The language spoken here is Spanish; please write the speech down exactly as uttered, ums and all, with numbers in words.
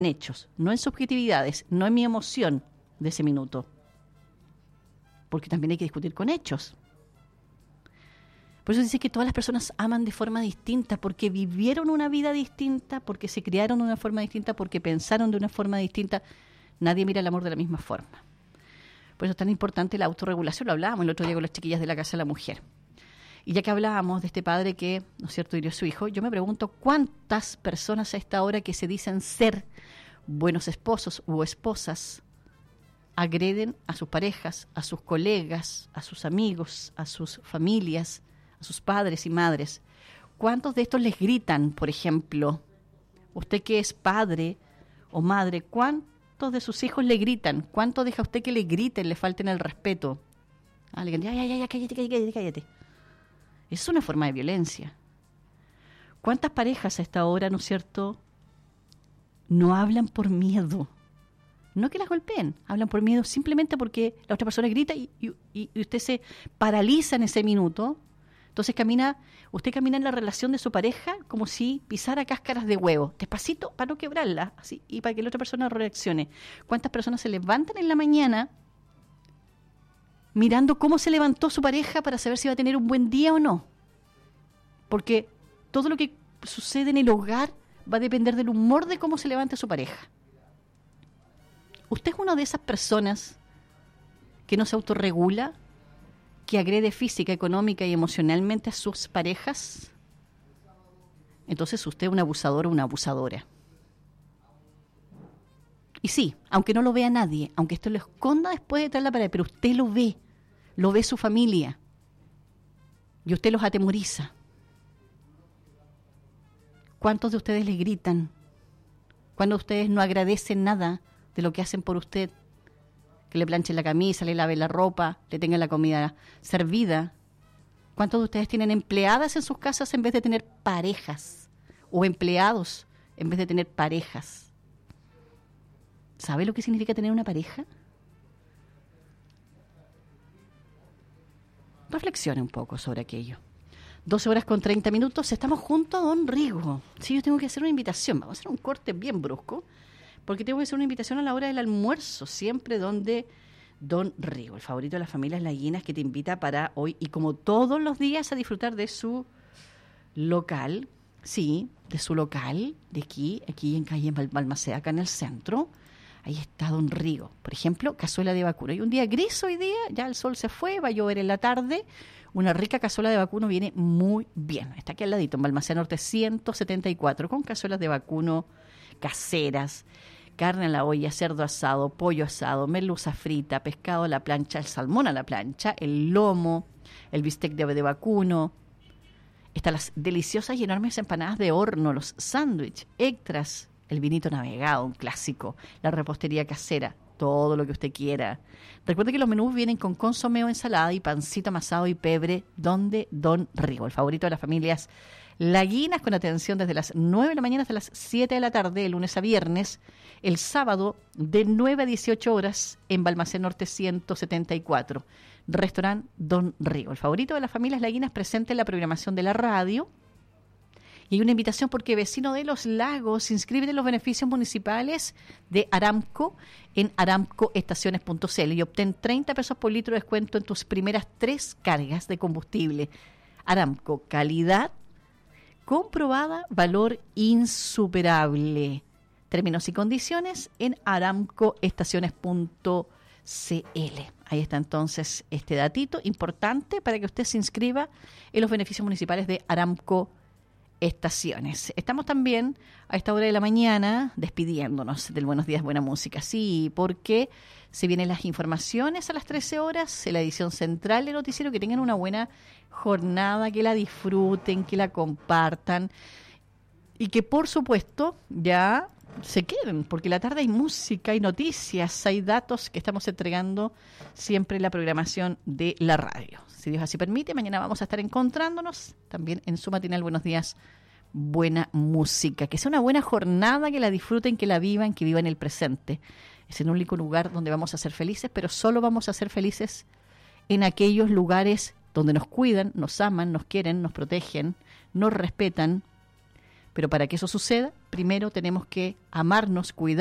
en hechos, no en subjetividades, no en mi emoción de ese minuto. Porque también hay que discutir con hechos. Por eso dice que todas las personas aman de forma distinta, porque vivieron una vida distinta, porque se criaron de una forma distinta, porque pensaron de una forma distinta. Nadie mira el amor de la misma forma. Por eso es tan importante la autorregulación. Lo hablábamos el otro día con las chiquillas de la Casa de la Mujer. Y ya que hablábamos de este padre que, ¿no es cierto?, hirió a su hijo, yo me pregunto cuántas personas a esta hora que se dicen ser buenos esposos u esposas agreden a sus parejas, a sus colegas, a sus amigos, a sus familias, a sus padres y madres. ¿Cuántos de estos les gritan, por ejemplo? Usted que es padre o madre, ¿cuántos de sus hijos le gritan? ¿Cuánto deja usted que le griten, le falten el respeto? Ah, le digan, ya, ya, ya, cállate, cállate, cállate. Es una forma de violencia. ¿Cuántas parejas a esta hora, ¿no es cierto?, no hablan por miedo? No que las golpeen, hablan por miedo simplemente porque la otra persona grita y, y, y usted se paraliza en ese minuto. Entonces camina, usted camina en la relación de su pareja como si pisara cáscaras de huevo, despacito para no quebrarla, así, y para que la otra persona reaccione. ¿Cuántas personas se levantan en la mañana mirando cómo se levantó su pareja para saber si va a tener un buen día o no? Porque todo lo que sucede en el hogar va a depender del humor de cómo se levante su pareja. ¿Usted es una de esas personas que no se autorregula, que agrede física, económica y emocionalmente a sus parejas? Entonces usted es un abusador o una abusadora. Y sí, aunque no lo vea nadie, aunque esto lo esconda después detrás de la pared, pero usted lo ve, lo ve su familia, y usted los atemoriza. ¿Cuántos de ustedes les gritan? ¿Cuántos de ustedes no agradecen nada de lo que hacen por usted? Que le planchen la camisa, le lave la ropa, le tengan la comida servida. ¿Cuántos de ustedes tienen empleadas en sus casas en vez de tener parejas? O empleados en vez de tener parejas. ¿Sabe lo que significa tener una pareja? Reflexione un poco sobre aquello. doce horas con treinta minutos, estamos junto a don Rigo. Sí, yo tengo que hacer una invitación, vamos a hacer un corte bien brusco, porque tengo que hacer una invitación a la hora del almuerzo, siempre donde don Rigo, el favorito de las familias laguinas, que te invita para hoy, y como todos los días, a disfrutar de su local, sí, de su local, de aquí, aquí en calle Balmaceda, acá en el centro. Ahí está don Rigo, por ejemplo, cazuela de vacuno. Y un día gris hoy día, ya el sol se fue, va a llover en la tarde. Una rica cazuela de vacuno viene muy bien. Está aquí al ladito, en Balmaceda Norte ciento setenta y cuatro, con cazuelas de vacuno caseras, carne a la olla, cerdo asado, pollo asado, merluza frita, pescado a la plancha, el salmón a la plancha, el lomo, el bistec de, de vacuno. Están las deliciosas y enormes empanadas de horno, los sándwiches, extras, el vinito navegado, un clásico, la repostería casera, todo lo que usted quiera. Recuerde que los menús vienen con consomé o ensalada y pancito amasado y pebre, donde don Rigo, el favorito de las familias laguinas, con atención desde las nueve de la mañana hasta las siete de la tarde, de lunes a viernes, el sábado de nueve a dieciocho horas en Balmaceda Norte ciento setenta y cuatro. Restaurante Don Rigo, el favorito de las familias laguinas, presente en la programación de la radio. Y hay una invitación porque vecino de Los Lagos, inscríbete en los beneficios municipales de Aramco en aramco estaciones punto c l y obtén treinta pesos por litro de descuento en tus primeras tres cargas de combustible. Aramco, calidad comprobada, valor insuperable. Términos y condiciones en aramco estaciones punto c l. Ahí está entonces este datito importante para que usted se inscriba en los beneficios municipales de Aramco Estaciones. Estamos también a esta hora de la mañana despidiéndonos del Buenos Días, Buena Música. Sí, porque se vienen las informaciones a las trece horas en la edición central del noticiero. Que tengan una buena jornada, que la disfruten, que la compartan y que por supuesto ya se queden, porque la tarde hay música, hay noticias, hay datos que estamos entregando siempre en la programación de la radio. Si Dios así permite, mañana vamos a estar encontrándonos también en su matinal Buenos Días, Buena Música. Que sea una buena jornada, que la disfruten, que la vivan, que vivan el presente. Es el único lugar donde vamos a ser felices, pero solo vamos a ser felices en aquellos lugares donde nos cuidan, nos aman, nos quieren, nos protegen, nos respetan, Pero para que eso suceda, primero tenemos que amarnos, cuidarnos,